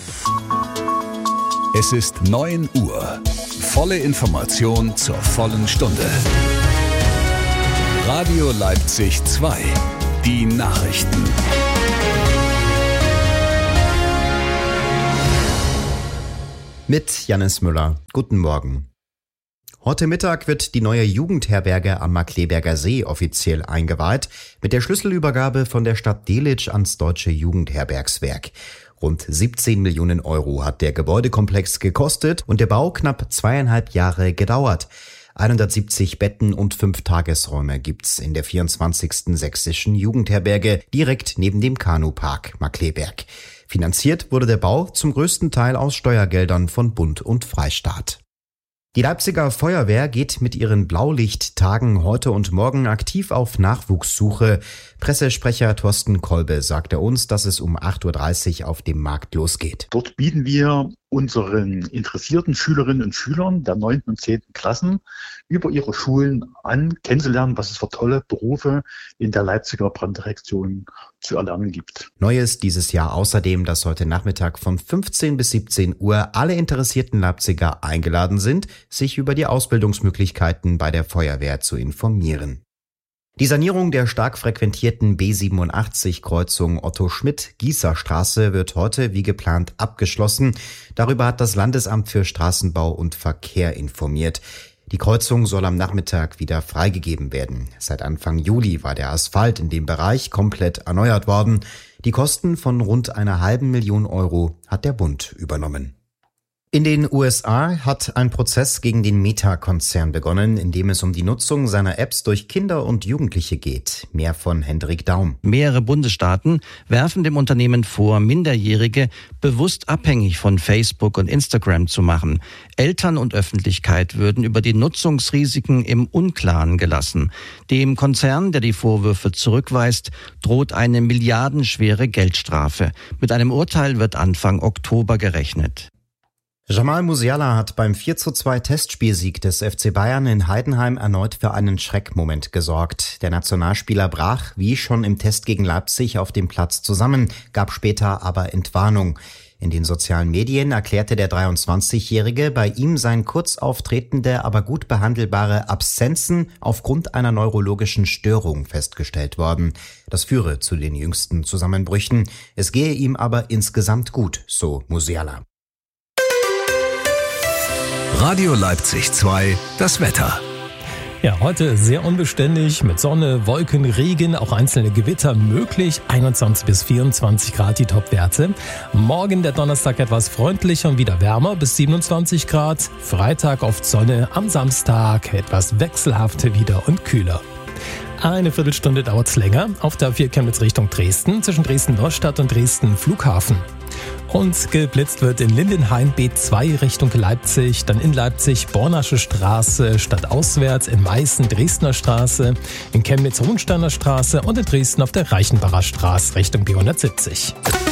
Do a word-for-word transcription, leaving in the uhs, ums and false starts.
Es ist neun Uhr. Volle Information zur vollen Stunde. Radio Leipzig zwei. Die Nachrichten. Mit Jannis Müller. Guten Morgen. Heute Mittag wird die neue Jugendherberge am Markkleeberger See offiziell eingeweiht, mit der Schlüsselübergabe von der Stadt Delitzsch ans Deutsche Jugendherbergswerk. Rund siebzehn Millionen Euro hat der Gebäudekomplex gekostet und der Bau knapp zweieinhalb Jahre gedauert. hundertsiebzig Betten und fünf Tagesräume gibt's in der vierundzwanzigsten sächsischen Jugendherberge direkt neben dem Kanupark Markkleeberg. Finanziert wurde der Bau zum größten Teil aus Steuergeldern von Bund und Freistaat. Die Leipziger Feuerwehr geht mit ihren Blaulichttagen heute und morgen aktiv auf Nachwuchssuche. Pressesprecher Thorsten Kolbe sagte uns, dass es um acht Uhr dreißig auf dem Markt losgeht. Dort bieten wir unseren interessierten Schülerinnen und Schülern der neunten und zehnten Klassen über ihre Schulen an, kennenzulernen, was es für tolle Berufe in der Leipziger Branddirektion zu erlernen gibt. Neu ist dieses Jahr außerdem, dass heute Nachmittag von fünfzehn bis siebzehn Uhr alle interessierten Leipziger eingeladen sind, sich über die Ausbildungsmöglichkeiten bei der Feuerwehr zu informieren. Die Sanierung der stark frequentierten B siebenundachtzig-Kreuzung Otto-Schmidt-Gießer-Straße wird heute wie geplant abgeschlossen. Darüber hat das Landesamt für Straßenbau und Verkehr informiert. Die Kreuzung soll am Nachmittag wieder freigegeben werden. Seit Anfang Juli war der Asphalt in dem Bereich komplett erneuert worden. Die Kosten von rund einer halben Million Euro hat der Bund übernommen. In den U S A hat ein Prozess gegen den Meta-Konzern begonnen, in dem es um die Nutzung seiner Apps durch Kinder und Jugendliche geht. Mehr von Hendrik Daum. Mehrere Bundesstaaten werfen dem Unternehmen vor, Minderjährige bewusst abhängig von Facebook und Instagram zu machen. Eltern und Öffentlichkeit würden über die Nutzungsrisiken im Unklaren gelassen. Dem Konzern, der die Vorwürfe zurückweist, droht eine milliardenschwere Geldstrafe. Mit einem Urteil wird Anfang Oktober gerechnet. Jamal Musiala hat beim vier zu zwei Testspielsieg des F C Bayern in Heidenheim erneut für einen Schreckmoment gesorgt. Der Nationalspieler brach, wie schon im Test gegen Leipzig, auf dem Platz zusammen, gab später aber Entwarnung. In den sozialen Medien erklärte der dreiundzwanzigjährige, bei ihm seien kurz auftretende, aber gut behandelbare Abszenzen aufgrund einer neurologischen Störung festgestellt worden. Das führe zu den jüngsten Zusammenbrüchen. Es gehe ihm aber insgesamt gut, so Musiala. Radio Leipzig zwei, das Wetter. Ja, heute sehr unbeständig mit Sonne, Wolken, Regen, auch einzelne Gewitter möglich. einundzwanzig bis vierundzwanzig Grad die Topwerte. Morgen der Donnerstag etwas freundlicher und wieder wärmer bis siebenundzwanzig Grad. Freitag oft Sonne, am Samstag etwas wechselhafter wieder und kühler. Eine Viertelstunde dauert's länger auf der A vier Chemnitz Richtung Dresden, zwischen Dresden-Neustadt und Dresden Flughafen. Und geblitzt wird in Lindenhain B zwei Richtung Leipzig, dann in Leipzig Bornasche Straße stadtauswärts, in Meißen Dresdner Straße, in Chemnitz Hohensteiner Straße und in Dresden auf der Reichenbacher Straße Richtung B hundertsiebzig.